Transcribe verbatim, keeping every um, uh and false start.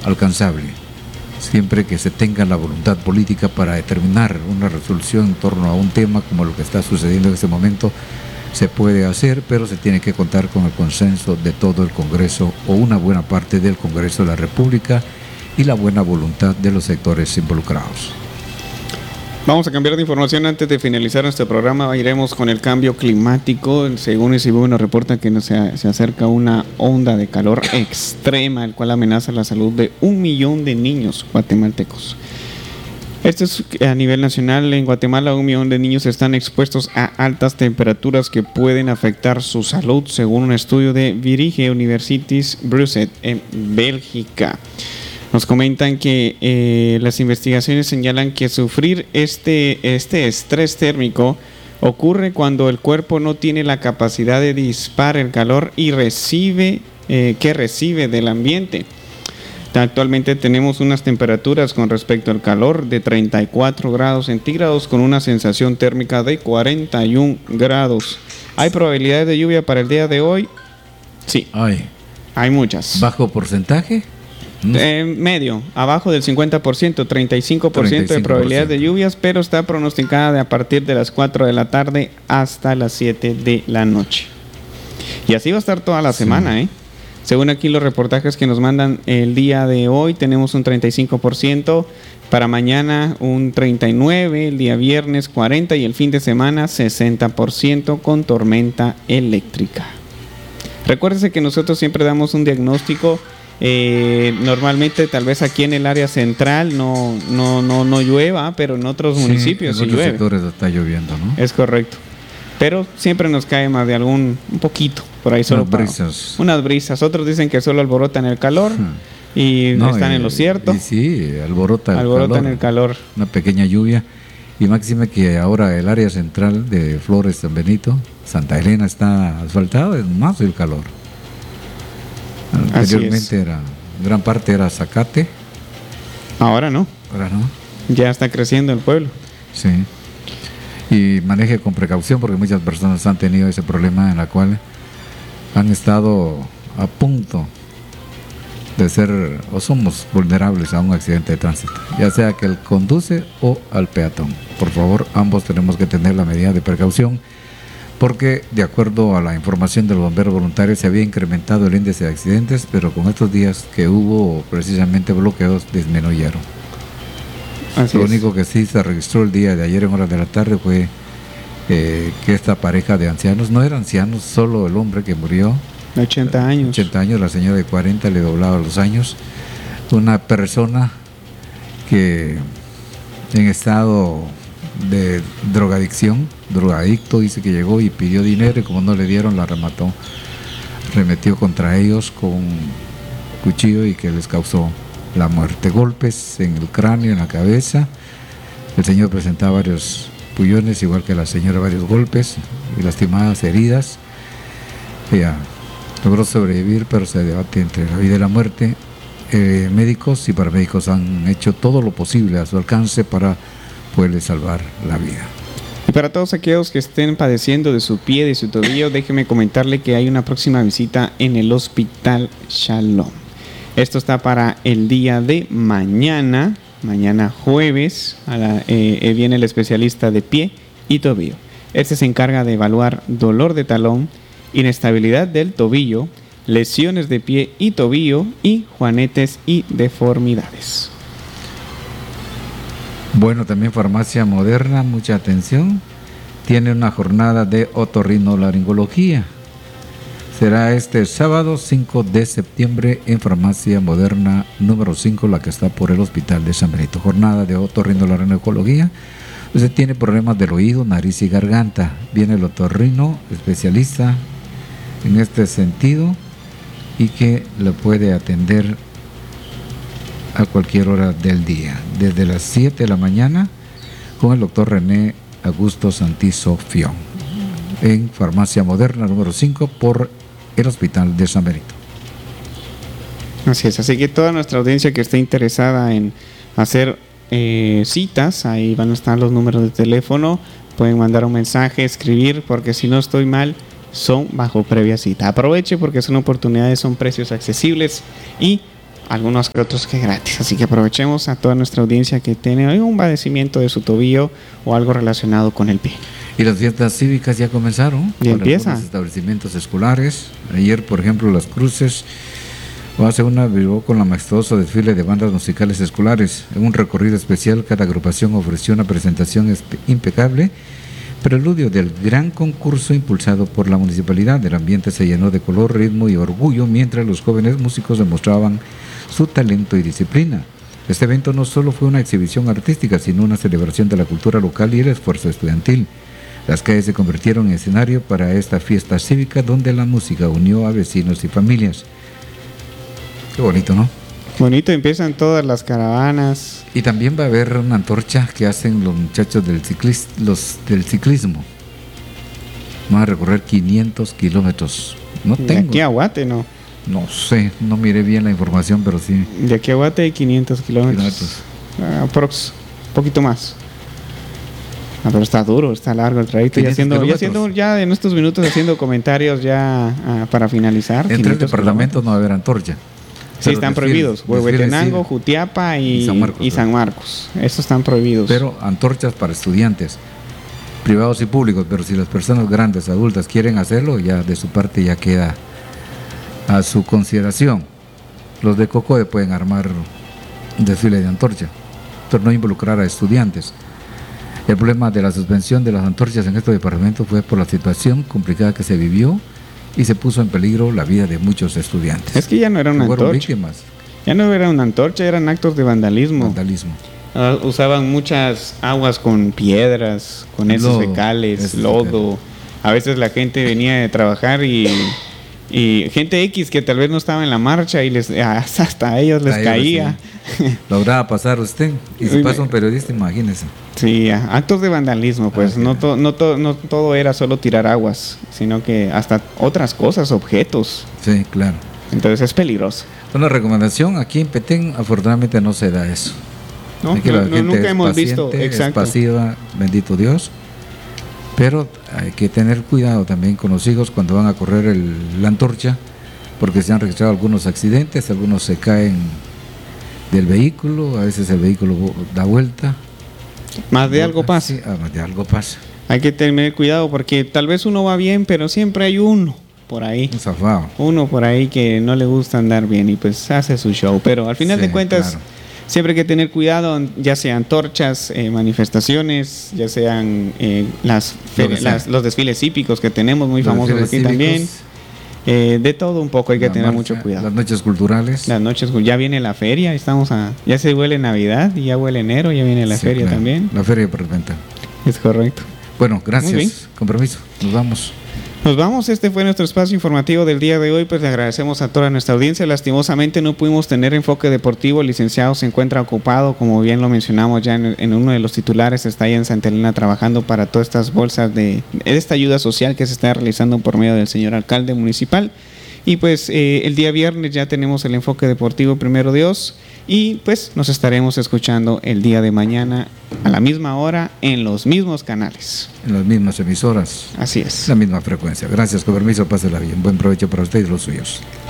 alcanzable, siempre que se tenga la voluntad política para determinar una resolución en torno a un tema como lo que está sucediendo en este momento. Se puede hacer, pero se tiene que contar con el consenso de todo el Congreso o una buena parte del Congreso de la República y la buena voluntad de los sectores involucrados. Vamos a cambiar de información antes de finalizar nuestro programa. Iremos con el cambio climático. Según el CIBU nos reporta que se, se acerca una onda de calor extrema, el cual amenaza la salud de un millón de niños guatemaltecos. Esto es a nivel nacional. En Guatemala, un millón de niños están expuestos a altas temperaturas que pueden afectar su salud, según un estudio de Virige Universities Brussels en Bélgica. Nos comentan que eh, las investigaciones señalan que sufrir este, este estrés térmico ocurre cuando el cuerpo no tiene la capacidad de disipar el calor y recibe eh, que recibe del ambiente. Actualmente tenemos unas temperaturas con respecto al calor de treinta y cuatro grados centígrados con una sensación térmica de cuarenta y un grados. ¿Hay probabilidades de lluvia para el día de hoy? Sí. Hay. Hay muchas. ¿Bajo porcentaje? Eh, medio, abajo del cincuenta por ciento, treinta y cinco por ciento de probabilidades de lluvias, pero está pronosticada de a partir de las cuatro de la tarde hasta las siete de la noche. Y así va a estar toda la semana, sí. ¿eh? Según aquí los reportajes que nos mandan el día de hoy, tenemos un treinta y cinco por ciento, para mañana un treinta y nueve por ciento, el día viernes cuarenta por ciento y el fin de semana sesenta por ciento con tormenta eléctrica. Recuérdese que nosotros siempre damos un diagnóstico, eh, normalmente tal vez aquí en el área central no, no, no, no llueva, pero en otros sí, municipios sí llueve. En otros sectores está lloviendo, ¿no? Es correcto. Pero siempre nos cae más de algún, un poquito, por ahí solo. Unas brisas. Unas brisas. Otros dicen que solo alborotan el calor hmm. y no, están y, en lo cierto. Y sí, alborota el alborotan calor. el calor. Una pequeña lluvia. Y máxime que ahora el área central de Flores, San Benito, Santa Elena está asfaltado, es más el calor. Anteriormente era, gran parte era zacate. Ahora no. Ahora no. Ya está creciendo el pueblo. Sí. Y maneje con precaución porque muchas personas han tenido ese problema en la cual han estado a punto de ser o somos vulnerables a un accidente de tránsito, ya sea que él conduce o al peatón. Por favor, ambos tenemos que tener la medida de precaución porque de acuerdo a la información de los bomberos voluntarios se había incrementado el índice de accidentes, pero con estos días que hubo precisamente bloqueos disminuyeron. Así Lo es. único que sí se registró el día de ayer en horas de la tarde fue eh, que esta pareja de ancianos, no eran ancianos, solo el hombre que murió, ochenta años, ochenta años, la señora de cuarenta le doblaba los años, una persona que en estado de drogadicción, drogadicto, dice que llegó y pidió dinero y como no le dieron la remató, remetió contra ellos con un cuchillo y que les causó la muerte, golpes en el cráneo, en la cabeza. El señor presentaba varios pullones, igual que la señora, varios golpes y lastimadas, heridas. Ella logró sobrevivir, pero se debate entre la vida y la muerte. Eh, médicos y paramédicos han hecho todo lo posible a su alcance para poderle salvar la vida. Y para todos aquellos que estén padeciendo de su pie, de su tobillo, déjeme comentarle que hay una próxima visita en el Hospital Shalom. Esto está para el día de mañana, mañana jueves, a la, eh, viene el especialista de pie y tobillo. Este se encarga de evaluar dolor de talón, inestabilidad del tobillo, lesiones de pie y tobillo y juanetes y deformidades. Bueno, también Farmacia Moderna, mucha atención, tiene una jornada de otorrinolaringología. Será este sábado cinco de septiembre en Farmacia Moderna número cinco, la que está por el Hospital de San Benito. Jornada de otorrinolaringología. Usted tiene problemas del oído, nariz y garganta. Viene el otorrino especialista en este sentido y que lo puede atender a cualquier hora del día, desde las siete de la mañana con el doctor René Augusto Santizo Fión en Farmacia Moderna número cinco por el Hospital de San Benito. Así es, así que toda nuestra audiencia que esté interesada en hacer eh, citas, ahí van a estar los números de teléfono, pueden mandar un mensaje, escribir, porque si no estoy mal, son bajo previa cita. Aproveche porque son oportunidades, son precios accesibles y algunos que otros que gratis. Así que aprovechemos a toda nuestra audiencia que tiene un padecimiento de su tobillo o algo relacionado con el pie. Y las fiestas cívicas ya comenzaron. Y empieza. Los establecimientos escolares. Ayer, por ejemplo, Las Cruces hace una vivo con la majestuoso desfile de bandas musicales escolares. En un recorrido especial, cada agrupación ofreció una presentación impecable, preludio del gran concurso impulsado por la municipalidad. El ambiente se llenó de color, ritmo y orgullo, mientras los jóvenes músicos demostraban su talento y disciplina. Este evento no solo fue una exhibición artística, sino una celebración de la cultura local y el esfuerzo estudiantil. Las calles se convirtieron en escenario para esta fiesta cívica, donde la música unió a vecinos y familias. Qué bonito, ¿no? Bonito, empiezan todas las caravanas. Y también va a haber una antorcha que hacen los muchachos del, ciclis, los del ciclismo. Van a recorrer quinientos kilómetros. No tengo. De aquí a Guate, ¿no? No sé, no miré bien la información, pero sí. De aquí a Guate hay quinientos kilómetros. Uh, aprox, un poquito más. Ah, pero está duro, está largo el trayecto. Ya haciendo, ya haciendo, ya en estos minutos haciendo comentarios ya uh, para finalizar. Entre el departamento no va a haber antorcha. Sí, están prohibidos. Huehuetenango, sí. Jutiapa y, y, San Marcos, y San Marcos. Estos están prohibidos. Pero antorchas para estudiantes, privados y públicos. Pero si las personas grandes, adultas, quieren hacerlo, ya de su parte ya queda a su consideración. Los de Cocoe pueden armar un desfile de antorcha, pero no involucrar a estudiantes. El problema de la suspensión de las antorchas en este departamento fue por la situación complicada que se vivió y se puso en peligro la vida de muchos estudiantes. Es que ya no era una antorcha. Víctimas. Ya no era una antorcha, eran actos de vandalismo. Vandalismo. Uh, usaban muchas aguas con piedras, con heces fecales, lodo. A veces la gente venía de trabajar y, y gente X que tal vez no estaba en la marcha y les hasta a ellos les a caía. Ellos, sí. Lograba pasar usted y si pasa un periodista, imagínese. Sí, actos de vandalismo, pues ah, no, to, no, to, no todo era solo tirar aguas, sino que hasta otras cosas, objetos. Sí, claro. Entonces es peligroso. Una recomendación, aquí en Petén afortunadamente no se da eso. No, no, no nunca hemos paciente, visto, exacto. Es pasiva, bendito Dios. Pero hay que tener cuidado también con los hijos cuando van a correr el, la antorcha, porque se han registrado algunos accidentes, algunos se caen del vehículo, a veces el vehículo da vuelta. Más de algo pasa. Sí, ah, más de algo pasa. Hay que tener cuidado porque tal vez uno va bien, pero siempre hay uno por ahí. Un zafado. Uno por ahí que no le gusta andar bien y pues hace su show. Pero al final sí, de cuentas, claro. Siempre hay que tener cuidado, ya sean antorchas, eh, manifestaciones, ya sean eh, las, feria, las los desfiles hípicos que tenemos muy los famosos aquí cívicos. También. Eh, de todo un poco hay que la tener marcha, mucho cuidado. Las noches culturales. Las noches, ya viene la feria, estamos a, ya se huele Navidad y ya huele enero, ya viene la sí, feria claro. También. La feria de preventa. Es correcto. Bueno, gracias. Compromiso. Nos vamos. Nos vamos, este fue nuestro espacio informativo del día de hoy, pues le agradecemos a toda nuestra audiencia. Lastimosamente no pudimos tener enfoque deportivo, el licenciado se encuentra ocupado, como bien lo mencionamos ya en, en uno de los titulares, está ahí en Santa Elena trabajando para todas estas bolsas de, de esta ayuda social que se está realizando por medio del señor alcalde municipal. Y pues eh, el día viernes ya tenemos el enfoque deportivo, primero Dios, y pues nos estaremos escuchando el día de mañana a la misma hora en los mismos canales. En las mismas emisoras. Así es. La misma frecuencia. Gracias, con permiso, pásela bien. Buen provecho para usted y los suyos.